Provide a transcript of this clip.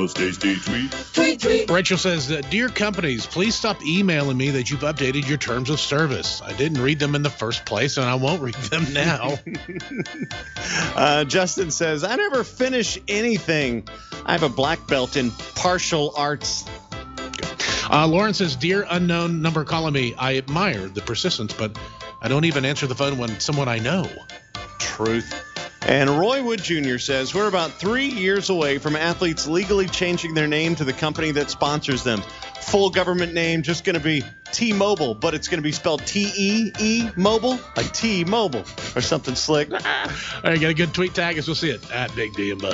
Tasty tweet. Rachel says, dear companies, please stop emailing me that you've updated your terms of service. I didn't read them in the first place, and I won't read them now. Justin says, I never finish anything. I have a black belt in martial arts. Lauren says, dear unknown number calling me, I admire the persistence, but I don't even answer the phone when someone I know. Truth. And Roy Wood Jr. says, we're about 3 years away from athletes legally changing their name to the company that sponsors them. Full government name just going to be T-Mobile, but it's going to be spelled T-E-E Mobile, like T-Mobile or something slick. All right, got a good tweet tag us. We'll see it at Big D and Buzz.